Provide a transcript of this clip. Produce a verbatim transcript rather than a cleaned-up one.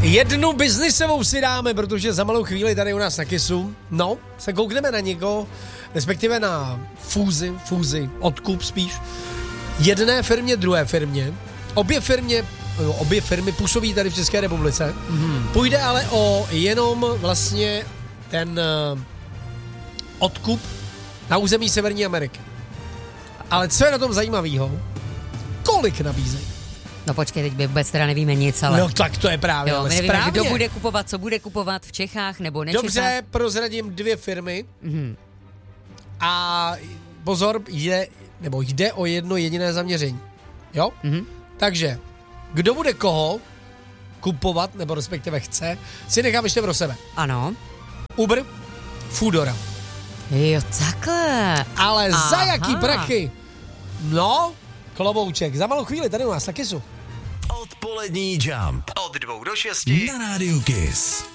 Jednu biznisovou si dáme, protože za malou chvíli tady u nás na Kissu, no, se koukneme na někoho, respektive na fúzi, fúzi, odkup spíš, jedné firmě, druhé firmě. Obě firmě, obě firmy působí tady v České republice. Mm. Půjde ale o jenom vlastně ten uh, odkup na území Severní Ameriky. Ale co je na tom zajímavého? Kolik nabízejí? No počkej, teď vůbec teda nevíme nic, ale... No tak to je právě, jo, ale nevíme, správně. kdo bude kupovat, co bude kupovat v Čechách nebo nečechách. Dobře, prozradím dvě firmy. Mm. A pozor, jde, nebo jde o jedno jediné zaměření. Jo? Mm. Takže, kdo bude koho kupovat, nebo respektive chce, si nechám ještě pro sebe. Ano. Uber, Foodora. Jo, takhle. Ale Aha. za jaký prachy? No, klobouček. Za malou chvíli tady u nás na Kissu. Odpolední Jump. Od dvou do šesti na rádiu Kiss.